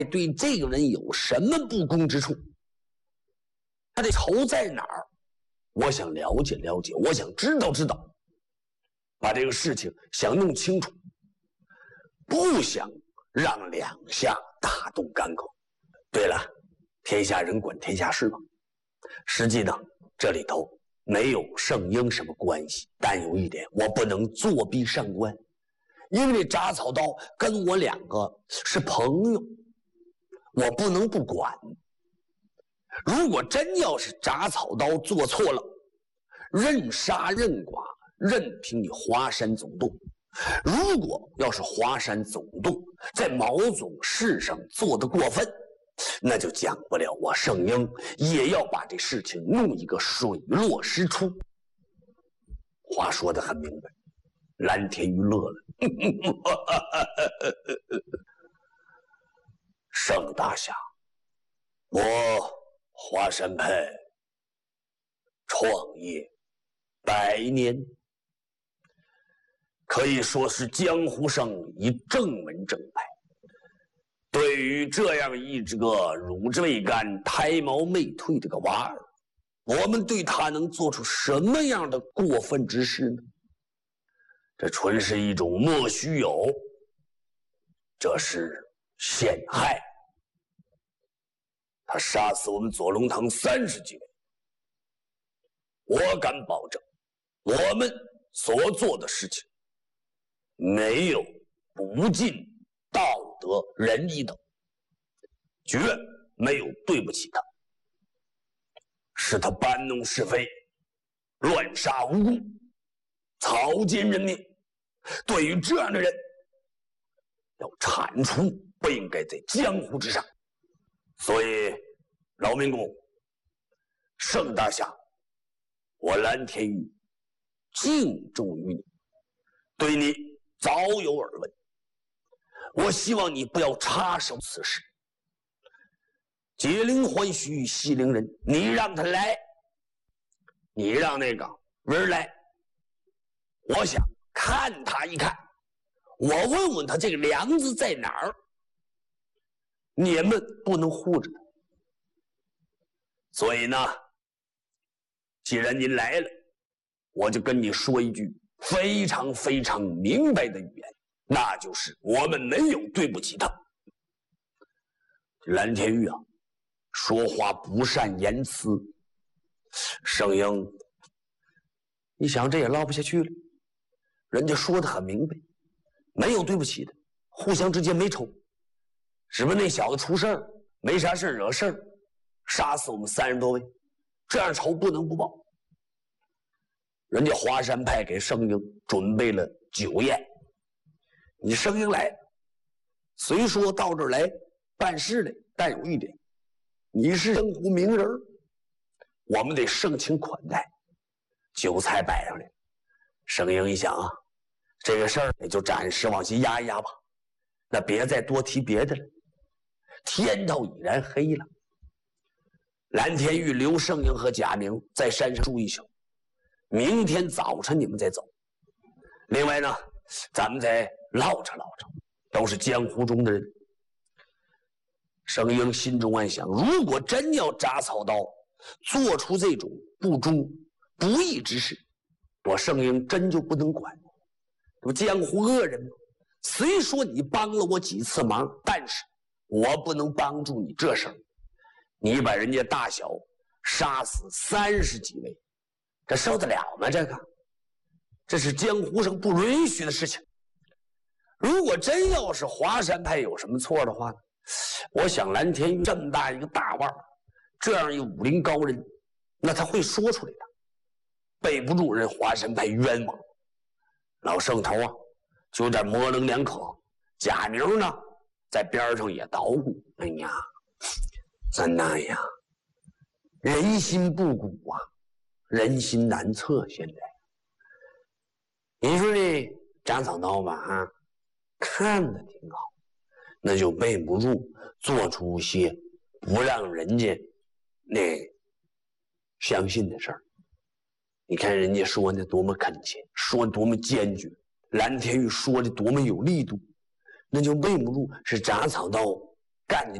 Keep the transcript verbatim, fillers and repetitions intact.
对这个人有什么不公之处？他的仇在哪儿？我想了解了解，我想知道知道，把这个事情想弄清楚，不想让两下大动干戈。对了，天下人管天下事嘛。实际呢，这里头没有圣婴什么关系，但有一点，我不能作逼上官，因为这铡草刀跟我两个是朋友，我不能不管。如果真要是铡草刀做错了，任杀任剐，任凭你华山总动。如果要是华山总动在毛总事上做得过分，那就讲不了我圣婴也要把这事情弄一个水落石出。话说得很明白，蓝天玉乐了。盛大侠，我华山派创业百年，可以说是江湖上一正门正派。对于这样一只个乳汁未干、胎毛未退的个娃儿，我们对他能做出什么样的过分之事呢？这纯是一种莫须有，这是陷害。他杀死我们左龙堂三十几位，我敢保证，我们所做的事情没有不尽道德仁义等，绝没有对不起他。是他搬弄是非，乱杀无辜，草菅人命。对于这样的人，要铲除，不应该在江湖之上。所以老民公，盛大侠，我蓝天玉敬重于你，对你早有耳闻，我希望你不要插手此事。解铃还须系铃人，你让他来，你让那个人来，我想看他一看，我问问他这个梁子在哪儿。你们不能护着他。所以呢，既然您来了，我就跟你说一句非常非常明白的语言，那就是我们没有对不起他。蓝天玉啊，说话不善言辞。圣婴，你想这也唠不下去了。人家说的很明白，没有对不起的，互相之间没仇，只不过那小子出事儿，没啥事惹事儿，杀死我们三十多位，这样仇不能不报。人家华山派给圣婴准备了酒宴，你圣婴来，虽说到这儿来办事来，但有一点，你是江湖名人，我们得盛情款待。酒菜摆上来，圣婴一想啊，这个事儿也就暂时往下压一压吧，那别再多提别的了。天头已然黑了，蓝天玉留圣婴和贾明在山上住一宿，明天早晨你们再走。另外呢，咱们再唠着唠着，都是江湖中的人。圣婴心中暗想，如果真要铡草刀做出这种不忠不义之事，我圣婴真就不能管。这不江湖恶人吗？虽说你帮了我几次忙，但是我不能帮助你这事儿。你把人家大小杀死三十几位，这受得了吗？这个这是江湖上不允许的事情。如果真要是华山派有什么错的话呢，我想蓝天玉这么大一个大腕，这样一个武林高人，那他会说出来的，背不住人华山派冤枉。老圣头啊就有点模棱两可，贾明呢在边上也捣鼓，哎呀，咱那呀，人心不古啊，人心难测。现在你说这铡草刀吧啊，看着挺好，那就背不住做出些不让人家那相信的事儿。你看人家说的多么恳切，说多么坚决，蓝天玉说的多么有力度，那就背不住是铡草刀干你